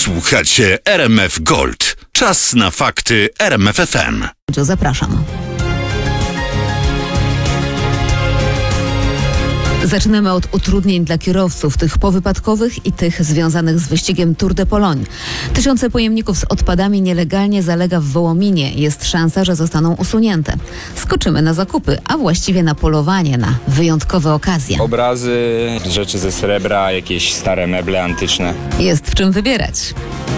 Słuchacie RMF Gold. Czas na fakty RMF FM. Zapraszam. Zaczynamy od utrudnień dla kierowców, tych powypadkowych i tych związanych z wyścigiem Tour de Pologne. Tysiące pojemników z odpadami nielegalnie zalega w Wołominie. Jest szansa, że zostaną usunięte. Skoczymy na zakupy, a właściwie na polowanie na wyjątkowe okazje. Obrazy, rzeczy ze srebra, jakieś stare meble antyczne. Jest w czym wybierać.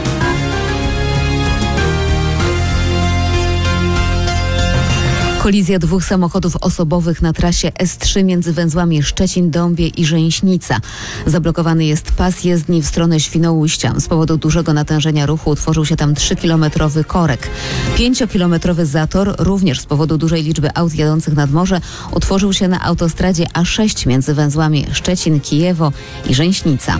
Kolizja dwóch samochodów osobowych na trasie S3 między węzłami Szczecin-Dąbie i Rzęśnica. Zablokowany jest pas jezdni w stronę Świnoujścia. Z powodu dużego natężenia ruchu utworzył się tam 3-kilometrowy korek. 5-kilometrowy zator, również z powodu dużej liczby aut jadących nad morze, utworzył się na autostradzie A6 między węzłami Szczecin-Kijewo i Rzęśnica.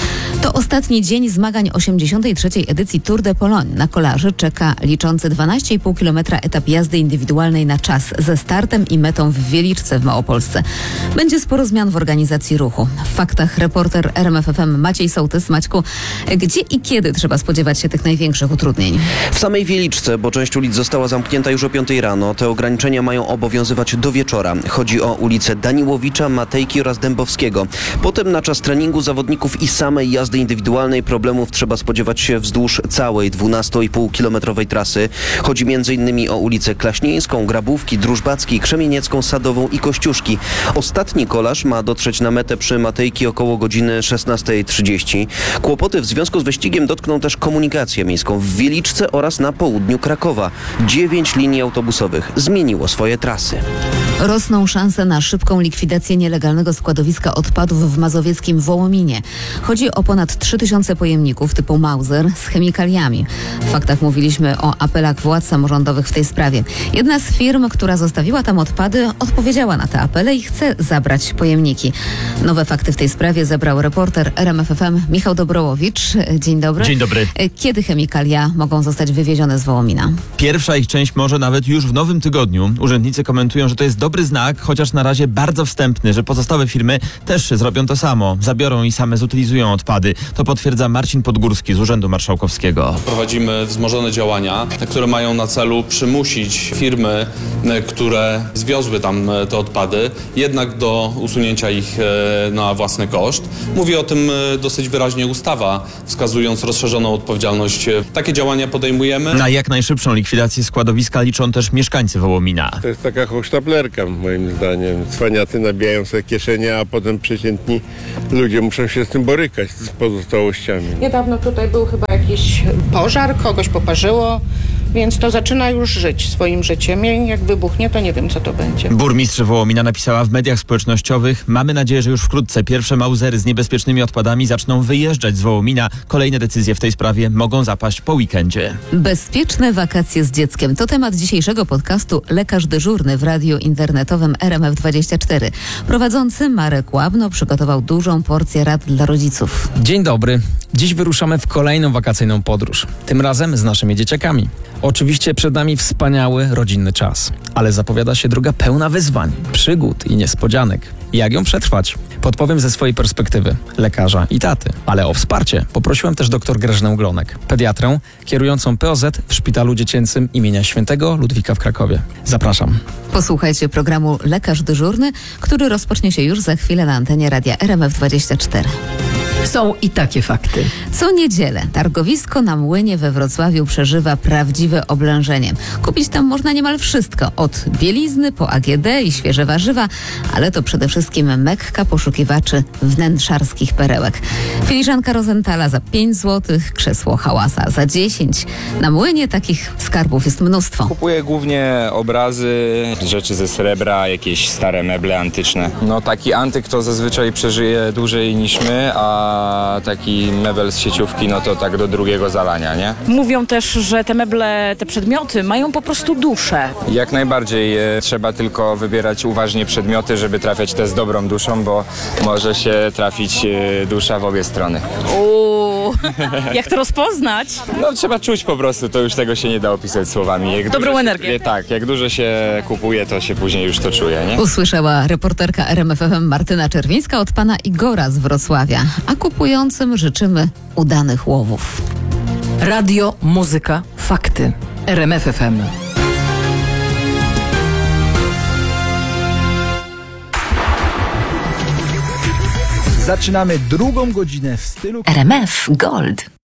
To ostatni dzień zmagań 83. edycji Tour de Pologne. Na kolarzy czeka liczący 12,5 km etap jazdy indywidualnej na czas ze startem i metą w Wieliczce w Małopolsce. Będzie sporo zmian w organizacji ruchu. W faktach reporter RMF FM Maciej Sołtys. Maćku, gdzie i kiedy trzeba spodziewać się tych największych utrudnień? W samej Wieliczce, bo część ulic została zamknięta już o 5 rano. Te ograniczenia mają obowiązywać do wieczora. Chodzi o ulice Daniłowicza, Matejki oraz Dębowskiego. Potem na czas treningu zawodników i samej jazdy indywidualnej problemów trzeba spodziewać się wzdłuż całej 12,5-kilometrowej trasy. Chodzi m.in. o ulicę Klaśnieńską, Grabówki, Drużbackiej, Krzemieniecką, Sadową i Kościuszki. Ostatni kolarz ma dotrzeć na metę przy Matejki około godziny 16:30. Kłopoty w związku z wyścigiem dotkną też komunikację miejską w Wieliczce oraz na południu Krakowa. 9 linii autobusowych zmieniło swoje trasy. Rosną szanse na szybką likwidację nielegalnego składowiska odpadów w mazowieckim Wołominie. Chodzi o ponad 3000 pojemników typu Mauser z chemikaliami. W faktach mówiliśmy o apelach władz samorządowych w tej sprawie. Jedna z firm, która zostawiła tam odpady, odpowiedziała na te apele i chce zabrać pojemniki. Nowe fakty w tej sprawie zebrał reporter RMF FM Michał Dobrołowicz. Dzień dobry. Dzień dobry. Kiedy chemikalia mogą zostać wywiezione z Wołomina? Pierwsza ich część może nawet już w nowym tygodniu. Urzędnicy komentują, że to jest dobry znak, chociaż na razie bardzo wstępny, że pozostałe firmy też zrobią to samo. Zabiorą i same zutylizują odpady. To potwierdza Marcin Podgórski z Urzędu Marszałkowskiego. Prowadzimy wzmożone działania, które mają na celu przymusić firmy, które zwiozły tam te odpady, jednak do usunięcia ich na własny koszt. Mówi o tym dosyć wyraźnie ustawa, wskazując rozszerzoną odpowiedzialność. Takie działania podejmujemy. Na jak najszybszą likwidację składowiska liczą też mieszkańcy Wołomina. To jest taka hochsztaplerka, moim zdaniem. Cwaniacy nabijają sobie kieszenie, a potem przeciętni ludzie muszą się z tym borykać, z pozostałościami. Niedawno tutaj był chyba jakiś pożar, kogoś poparzyło, więc to zaczyna już żyć swoim życiem. I jak wybuchnie, to nie wiem, co to będzie. Burmistrz Wołomina napisała w mediach społecznościowych: mamy nadzieję, że już wkrótce pierwsze mauzery z niebezpiecznymi odpadami zaczną wyjeżdżać z Wołomina. Kolejne decyzje w tej sprawie mogą zapaść po weekendzie. Bezpieczne wakacje z dzieckiem to temat dzisiejszego podcastu Lekarz Dyżurny w radiu internetowym RMF24. Prowadzący Marek Łabno przygotował dużą porcję rad dla rodziców. Dzień dobry. Dziś wyruszamy w kolejną wakacyjną podróż. Tym razem z naszymi dzieciakami. Oczywiście przed nami wspaniały, rodzinny czas. Ale zapowiada się droga pełna wyzwań, przygód i niespodzianek. Jak ją przetrwać? Podpowiem ze swojej perspektywy, lekarza i taty. Ale o wsparcie poprosiłem też dr Grażynę Glonek, pediatrę kierującą POZ w Szpitalu Dziecięcym imienia Świętego Ludwika w Krakowie. Zapraszam. Posłuchajcie programu Lekarz Dyżurny, który rozpocznie się już za chwilę na antenie radia RMF24. Są i takie fakty. Co niedzielę targowisko na Młynie we Wrocławiu przeżywa prawdziwe oblężenie. Kupić tam można niemal wszystko, od bielizny po AGD i świeże warzywa, ale to przede wszystkim Mekka poszukiwaczy wnętrzarskich perełek. Filiżanka Rosenthala za 5 zł, krzesło Hałasa za 10. Na Młynie takich skarbów jest mnóstwo. Kupuję głównie obrazy, rzeczy ze srebra, jakieś stare meble antyczne. No taki antyk to zazwyczaj przeżyje dłużej niż my, a taki mebel z sieciówki, no to tak do drugiego zalania, nie? Mówią też, że te meble, te przedmioty mają po prostu duszę. Jak najbardziej. Trzeba tylko wybierać uważnie przedmioty, żeby trafiać te z dobrą duszą, bo może się trafić dusza w obie strony. Jak to rozpoznać? No trzeba czuć po prostu, to już tego się nie da opisać słowami. Jak dobrą energię. Tak, jak dużo się kupuje, to się później już to czuje, nie? Usłyszała reporterka RMF FM Martyna Czerwińska od pana Igora z Wrocławia. A kupującym życzymy udanych łowów. Radio, muzyka, fakty. RMF FM. Zaczynamy drugą godzinę w stylu RMF Gold.